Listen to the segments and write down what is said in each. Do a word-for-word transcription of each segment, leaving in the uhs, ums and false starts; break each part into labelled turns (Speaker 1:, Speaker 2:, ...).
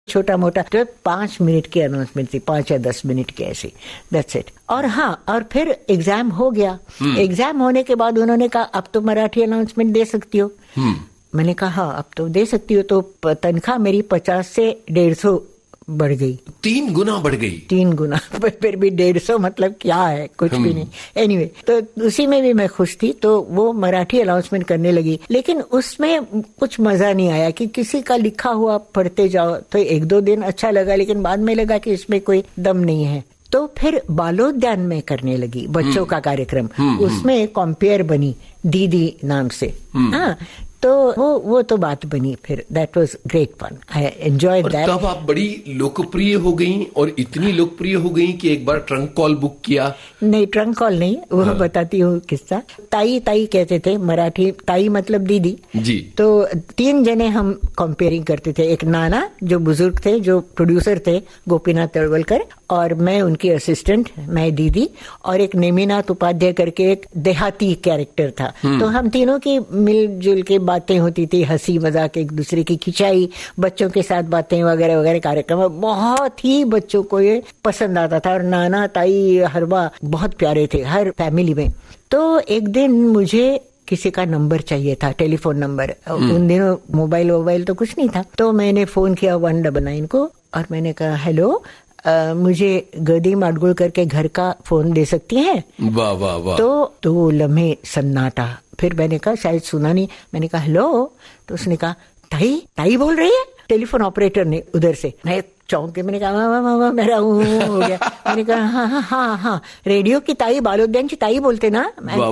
Speaker 1: छोटा मोटा तो पांच मिनट की अनाउंसमेंट थी, पांच या दस मिनट की ऐसी, दैट्स इट। और हाँ, और फिर एग्जाम हो गया। एग्जाम होने के बाद उन्होंने कहा अब तो मराठी अनाउंसमेंट दे सकती हो। मैंने कहा हाँ अब तो दे सकती हो। तो तनख्वाह मेरी पचास से डेढ़ सौ बढ़ गई,
Speaker 2: तीन गुना बढ़ गई। तीन
Speaker 1: गुना फिर भी डेढ़ सौ मतलब क्या है, कुछ भी नहीं। एनीवे anyway, तो उसी में भी मैं खुश थी। तो वो मराठी अनाउंसमेंट करने लगी, लेकिन उसमें कुछ मजा नहीं आया कि किसी का लिखा हुआ पढ़ते जाओ। तो एक दो दिन अच्छा लगा, लेकिन बाद में लगा कि इसमें कोई दम नहीं है। तो फिर बालोद्यान में करने लगी बच्चों का कार्यक्रम। उसमें कॉम्पेयर बनी दीदी नाम से। हाँ, तो वो वो तो बात बनी फिर। That was great fun, I enjoyed that.
Speaker 2: तब आप बड़ी लोकप्रिय हो गई, और इतनी लोकप्रिय हो गई कि एक बार ट्रंक कॉल बुक किया।
Speaker 1: नहीं, ट्रंक कॉल नहीं, वो हाँ। बताती हूँ किस्सा। ताई ताई कहते थे, मराठी ताई मतलब दीदी
Speaker 2: जी।
Speaker 1: तो तीन जने हम कंपेयरिंग करते थे। एक नाना जो बुजुर्ग थे, जो प्रोड्यूसर थे, गोपीनाथ तळवलकर, और मैं उनकी असिस्टेंट, मैं दीदी, और एक नेमिनाथ उपाध्याय करके एक देहाती कैरेक्टर था। तो हम तीनों की मिलजुल के बातें होती थी, हंसी मजाक, एक दूसरे की खिंचाई, बच्चों के साथ बातें वगैरह वगैरह। कार्यक्रम बहुत ही बच्चों को ये पसंद आता था, और नाना ताई हरबा बहुत प्यारे थे हर फैमिली में। तो एक दिन मुझे किसी का नंबर चाहिए था, टेलीफोन नंबर। उन दिनों मोबाइल वोबाइल तो कुछ नहीं था। तो मैंने फोन किया वन डबल नाइन को, और मैंने कहा हेलो, Uh, मुझे गदी माडगुलकर के घर का फोन दे सकती हैं?
Speaker 2: वाह वाह वाह।
Speaker 1: तो दो लम्हे सन्नाटा। फिर मैंने कहा शायद सुना नहीं। मैंने कहा हेलो, तो उसने कहा ताई ताई बोल रही है, टेलीफोन ऑपरेटर ने उधर से। मैं चौंक के मैंने कहा वाह वाह वाह, मेरा हो गया। मैंने कहा हाँ हाँ हाँ हाँ, रेडियो की ताई, बालोद्यान की ताई बोलते ना?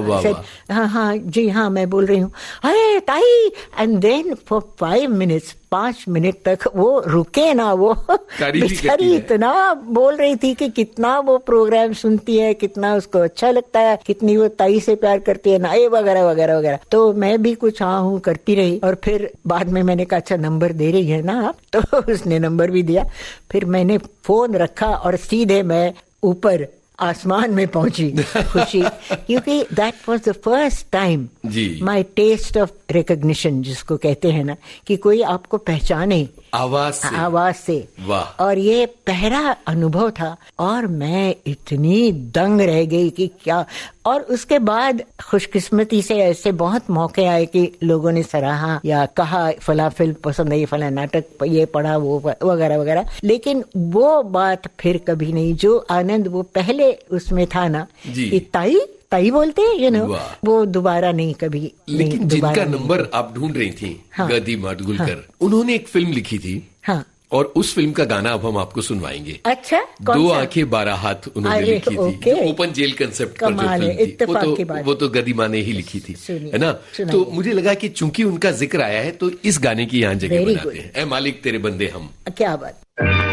Speaker 1: हाँ हाँ जी हाँ, मैं बोल रही हूँ। अरे ताई। And then for five minutes, पांच मिनट तक वो रुके ना, वो बेचारी इतना बोल रही थी कि कितना वो प्रोग्राम सुनती है, कितना उसको अच्छा लगता है, कितनी वो ताई से प्यार करती है ना, ये वगैरह वगैरह वगैरह। तो मैं भी कुछ हाँ हूँ करती रही। और फिर बाद में मैंने कहा अच्छा नंबर दे रही है ना आप? तो उसने नंबर भी दिया। फिर मैंने फोन रखा और सीधे मैं ऊपर आसमान में पहुंची खुशी, क्योंकि that was the first time my test of recognition, जिसको कहते हैं ना कि कोई आपको पहचाने
Speaker 2: आवाज से।
Speaker 1: आवाज से।
Speaker 2: वाह।
Speaker 1: और ये पहला अनुभव था, और मैं इतनी दंग रह गई कि क्या। और उसके बाद खुशकिस्मती से ऐसे बहुत मौके आए कि लोगों ने सराहा या कहा फला फिल्म पसंद है, फला नाटक ये पढ़ा, वो वगैरह वगैरह। लेकिन वो बात फिर कभी नहीं, जो आनंद वो पहले उसमें था ना कि ताई ताई बोलते हैं, यू नो, वो दोबारा नहीं कभी।
Speaker 2: लेकिन
Speaker 1: नहीं,
Speaker 2: जिनका नंबर आप ढूंढ रही थी, हाँ, गदी माडगुलकर, हाँ, उन्होंने एक फिल्म लिखी थी। हाँ, और उस फिल्म का गाना अब हम आपको सुनवाएंगे।
Speaker 1: अच्छा,
Speaker 2: दो आंखें बारह हाथ उन्होंने लिखी थी, जो ओपन जेल कंसेप्ट पर जो फिल्म थी, वो तो वो तो गदी माँ ने ही लिखी थी, है ना? तो मुझे लगा कि चूंकि उनका जिक्र आया है तो इस गाने की यहाँ जगह बनाते हैं। ए मालिक तेरे बंदे हम।
Speaker 1: क्या बात।